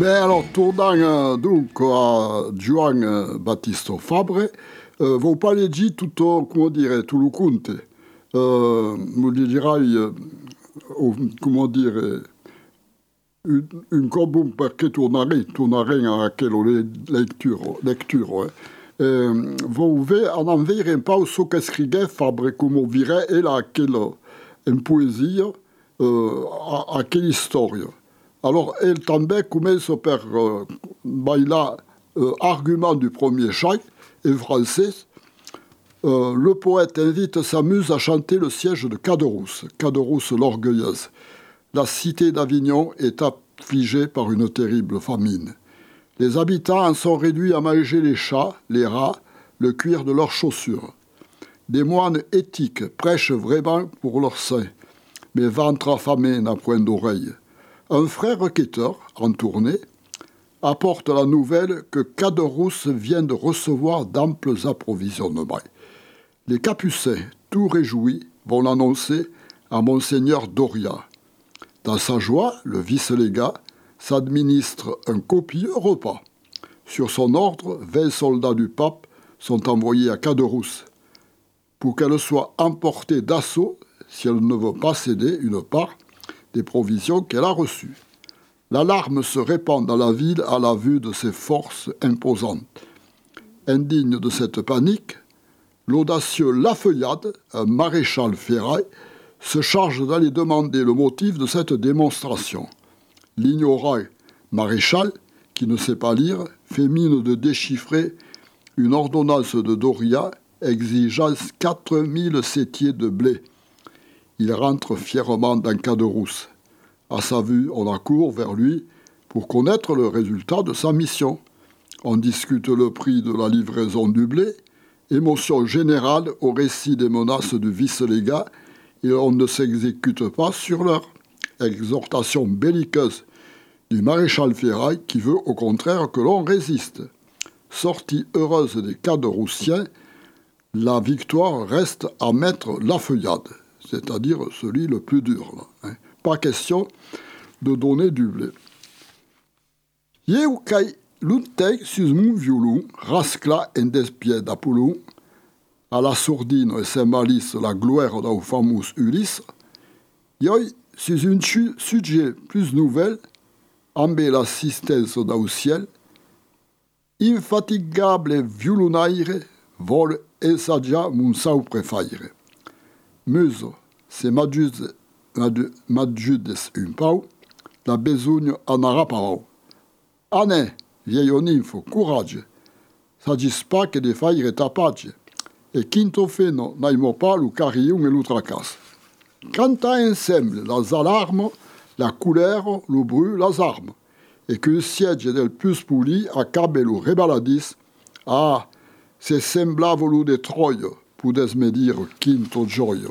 Alors, tornant donc a Joan Battista Fabre, vou parleggi tutto, come dire, tout le conte. Mi dirai, come dire, un cobum perché tornarei a quella lectura. Vou anvere un po' so che scrive Fabre, come vire ela aquella in poesia, a quella storia. Alors, elle també commence par argument du premier chant, en français. Le poète invite sa muse à chanter le siège de Caderousse l'orgueilleuse. La cité d'Avignon est affligée par une terrible famine. Les habitants en sont réduits à manger les chats, les rats, le cuir de leurs chaussures. Des moines éthiques prêchent vraiment pour leur sein, mais ventre affamé n'a point d'oreille. Un frère quêteur, en tournée, apporte la nouvelle que Caderousse vient de recevoir d'amples approvisionnements. Les capucins, tout réjouis, vont l'annoncer à Monseigneur Doria. Dans sa joie, le vice-légat s'administre un copieux repas. Sur son ordre, 20 soldats du pape sont envoyés à Caderousse pour qu'elle soit emportée d'assaut si elle ne veut pas céder une part des provisions qu'elle a reçues. L'alarme se répand dans la ville à la vue de ces forces imposantes. Indigne de cette panique, l'audacieux Lafeuillade, un maréchal ferraille, se charge d'aller demander le motif de cette démonstration. L'ignorant maréchal, qui ne sait pas lire, fait mine de déchiffrer une ordonnance de Doria exigeant 4000 sétiers de blé. Il rentre fièrement dans Caderousse. À sa vue, on accourt vers lui pour connaître le résultat de sa mission. On discute le prix de la livraison du blé, émotion générale au récit des menaces du vice-légat, et on ne s'exécute pas sur l'heure. Exhortation belliqueuse du maréchal ferraille qui veut au contraire que l'on résiste. Sortie heureuse des Caderoussiens, la victoire reste à mettre Lafeuillade, c'est-à-dire celui le plus dur. Là, hein. Pas question de donner du blé. Eu kai luntei sus mon violon, rascla en despied d'Apollon, à la sourdine et symbolise la gloire d'un fameux Ulysse, yoi sus un sujet plus nouvel, amb l'assistance d'un ciel, infatigable violonaire vol ensaggia mon sau prefaire. Muse, c'est Madjudes un pau, la besogne en arapau. Ane, vieillo nympho, courage, sagis pas que de faire tapage, et quinto feno naimo pas lu carillon et l'outracas. Canta ensemble las alarmes, la couleur, le bruit, las armes, et que le siège del plus poli accabe lu rebaladis, ah, c'est semblable lu de Troie, pudes me dire quinto gioio.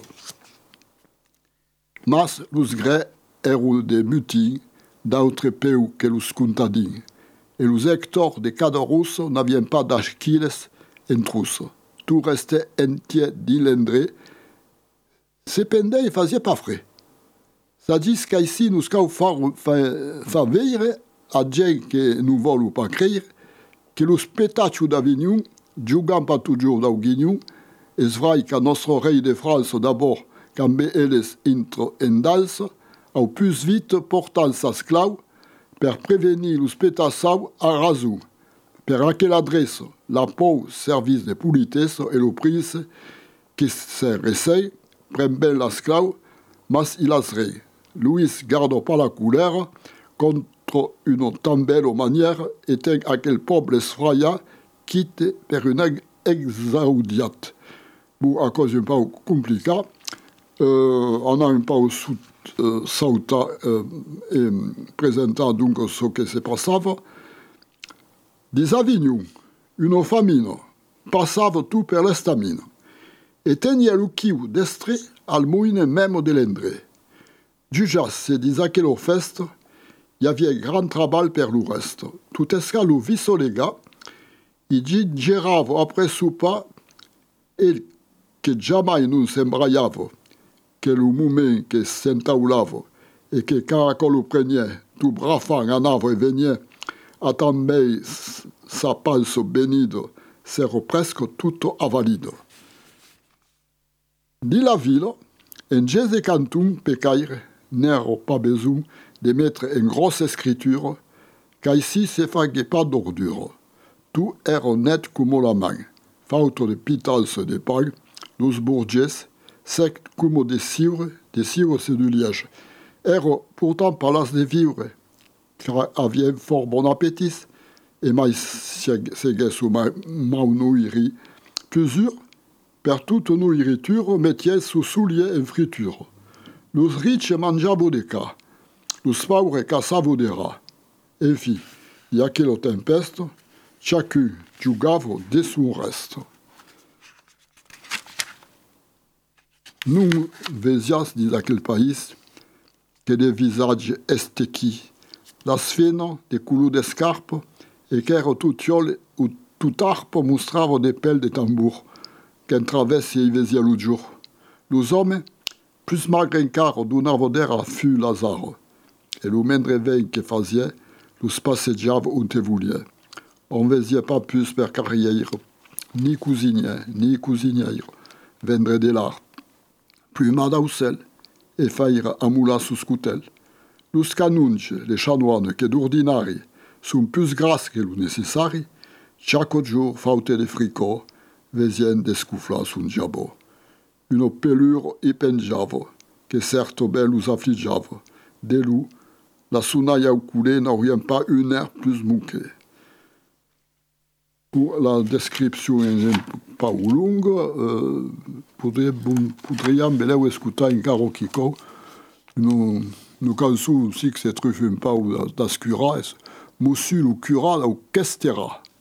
Mas los gre eru de mutin d'autres peu que los contadins, et los Hector de Caderousse n'avaient pas d'Achilles en trousse. Tout restait entier d'ilendré. Cependant, il faisait pas frais. Ça dit qu'ici, nous avons fait veiller à gens que nous voulons pas créer, que los petachos d'Avignon, jugant pas toujours d'Auguignon, et c'est vrai qu'à notre rei de France, d'abord, quand elles entrent en danse, au plus vite portant sa esclave, per prévenir los petassau à razou, per aquelle adresse, la peau service de politesse et le prince qui se réessaye, prend bien l'esclave, mas il asserait. Louis garde pas la couleur contre une tant belle manière, étant à quel peuple effraya, quitte per une exaudiate. Bon, à cause d'un peu compliqué, on a un peu sauta et présentant donc ce qui se passava. Des Avignon, une famine, passava tout per l'estamine, et tenia le kiu d'estre al moine même de l'endre. Du jas se disait que le fest, y avait grand travail per le reste. Tout esca le vice-légat, il dit girava après soupa, et que jamais non s'embraiava, que le moment que s'entaulava, et que caracol le prenait, tout brafant en ave et venait, a também sa panse bénide, sert presque toute avalide. Di la ville, en gese canton pecaire, n'ero pas besoin de mettre en grosse écriture, qu'ici se fague pas d'ordure. Tout era net comme la main, faute de pitance de pain, los bourges, sec comme des civres c'est du liège. Ero pourtant palas de vivre, car avait fort bon appétit, et mai segue sous maunoiri, plusieurs, per toute nourriture, mettiez sous souliers en friture. Los riches mangiavo de ca, los pauvres cassavo de rats. Et fi, y a que lo tempeste, chacun giugavo de son reste. Nous vesias dis aquel país que de visage estequi, las fena de culo d'escarpe, et qu'ero tutiol ou tout arpe mostravo de pelle de tambour, qu'en travesse y vesia l'autre jour. Los hommes, plus magre encara donavo d'era fût Lazare, et le mendre veille que faisait, los passeggiavo on te vouliez. On vesia pas plus per carrière, ni cousinière, vendre de l'art. Pluma d'Aussel, et faire un moulin sous scoutel. Los canunches, les chanoines, que d'ordinari, sont plus grasses que le nécessaire, chaque jour, faute de fricot, vesien descoufla son jabot. Une pelure y penjava, que certes ben los affligeava. De loup, la sounaille au coulé n'aurait pas une heure plus manquée. Pour la description n'est pas longue, podríem beleu escutar encara Kiko, une cançon aussi que c'est truffé un peu d'ascura, Mossul ou Cura, ou Questera.